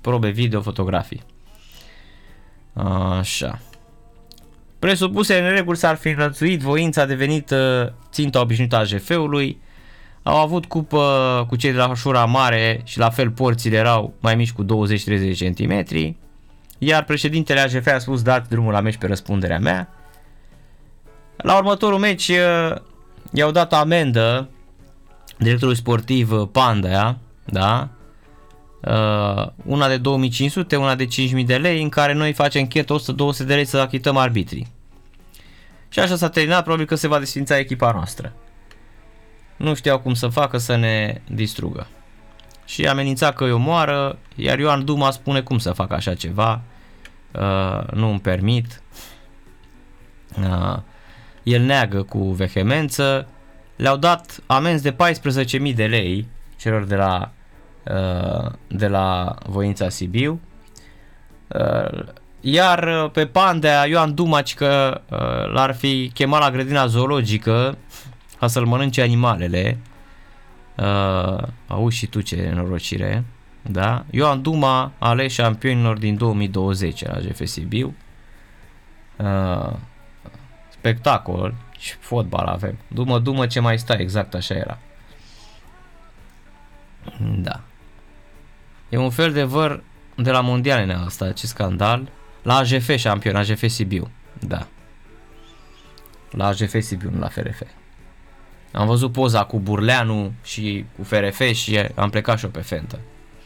probe video, fotografii. Așa. Presupuse nereguli s-ar fi înlățuit, voința a devenit ținta obișnuită a AJF-ului, au avut cupă cu cei de la Șura Mare și la fel porțile erau mai mici cu 20-30 cm, iar președintele AJF a spus dați drumul la meci pe răspunderea mea. La următorul meci i-au dat amendă directorului sportiv Pandea, da? Una de 2500, una de 5000 de lei, în care noi facem chetă 100-200 de lei să achităm arbitrii. Și așa s-a terminat, probabil că se va desfința echipa noastră. Nu știau cum să facă să ne distrugă. Și amenința că îi omoară, iar Ioan Duma spune cum să facă așa ceva, nu îmi permit. El neagă cu vehemență. Le-au dat amenzi de 14.000 de lei celor de la Voința Sibiu. Iar pe Pandea, Ioan Dumaci că l-ar fi chemat la grădina zoologică ca să-l mănânce animalele. Auzi și tu ce nenorocire, da? Ioan Duma ales șampionilor din 2020 la AJF Sibiu. Spectacol și fotbal avem. Dumă ce mai stai, exact așa era. Da. E un fel de văr de la mondiale asta, ce scandal. La AJF șampion, AJF Sibiu. Da. La AJF Sibiu, nu la FRF. Am văzut poza cu Burleanu și cu FRF și am plecat și eu pe fentă.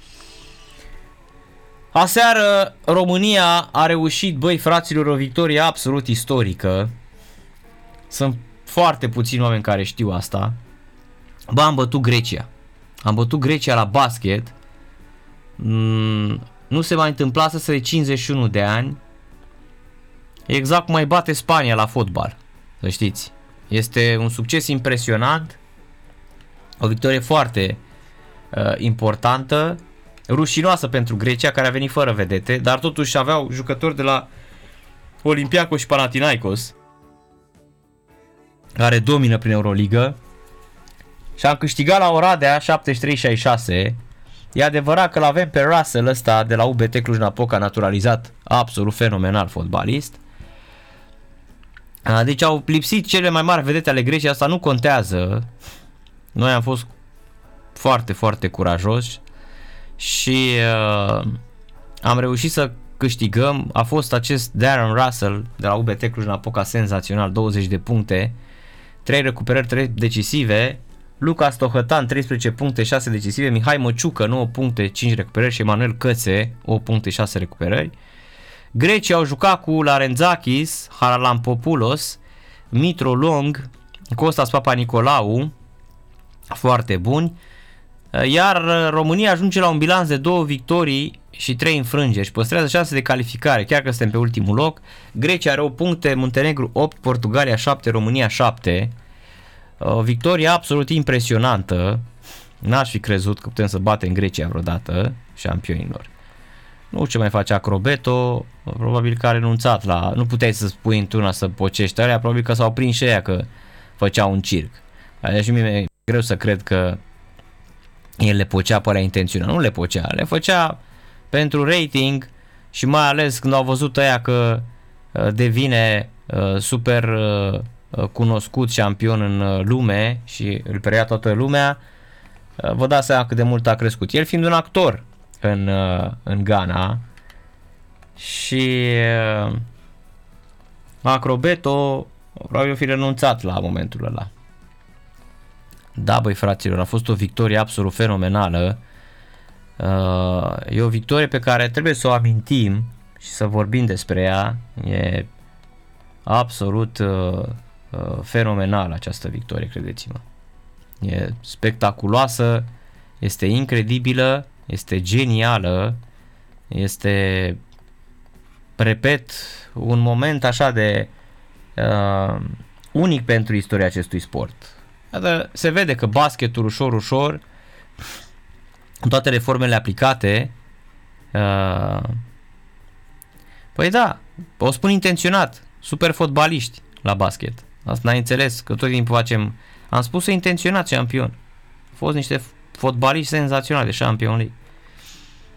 Aseară România a reușit, băi fraților, o victorie absolut istorică. Sunt foarte puțini oameni care știu asta. Bă, am bătut Grecia. Am bătut Grecia la basket. Nu se mai întâmplase de 51 de ani. Exact cum mai bate Spania la fotbal. Să știți. Este un succes impresionant. O victorie foarte importantă. Rușinoasă pentru Grecia, care a venit fără vedete, dar totuși aveau jucători de la Olympiacos și Panathinaikos, care domină prin Euroligă. Și am câștigat la Oradea 73-66. E adevărat că l-avem pe Russell ăsta de la UBT Cluj-Napoca, naturalizat, absolut fenomenal fotbalist. Deci au lipsit cele mai mari vedete ale Greciei, asta nu contează. Noi am fost foarte, foarte curajoși și am reușit să câștigăm. A fost acest Darren Russell de la UBT Cluj-Napoca senzațional, 20 de puncte, 3 recuperări, 3 decisive. Luca Stohătan 13 puncte, 6 decisive, Mihai Măciucă 9 puncte, 5 recuperări și Emanuel Cățe 8 puncte, 6 recuperări. Grecii au jucat cu Larenzakis, Haralampopoulos, Mitro Long, Costas Papanicolau, foarte buni. Iar România ajunge la un bilanț de 2 victorii și 3 înfrângeri și păstrează șanse de calificare, chiar că suntem pe ultimul loc. Grecia are 8 puncte, Muntenegru 8, Portugalia 7, România 7. O victorie absolut impresionantă. N-aș fi crezut că putem să batem Grecia vreodată, șampionilor. Nu ce mai face Acrobeto, probabil că a renunțat la... Nu puteai să spui într-una să pocești alea, probabil că s-au prins și aia că făceau un circ. Deci și mie e greu să cred că el le pocea pe alea intenționat. Nu le pocea, le făcea pentru rating și mai ales când au văzut aia că devine super cunoscut șampion în lume și îl preia toată lumea, vă dați seama cât de mult a crescut. El fiind un actor în Ghana și Acrobeto probabil fi renunțat la momentul ăla. Da, băi fraților, a fost o victorie absolut fenomenală. E o victorie pe care trebuie să o amintim și să vorbim despre ea. E absolut fenomenală această victorie, credeți-mă. E spectaculoasă, este incredibilă, este genială, este, repet, un moment așa de unic pentru istoria acestui sport. Iată, se vede că basketul ușor, toate reformele aplicate, păi da, o spun intenționat, super fotbaliști la basket. Asta n-ai înțeles, că tot timpul facem, am spus intenționat șampion. Au fost niște fotbaliști senzaționali de Champions League.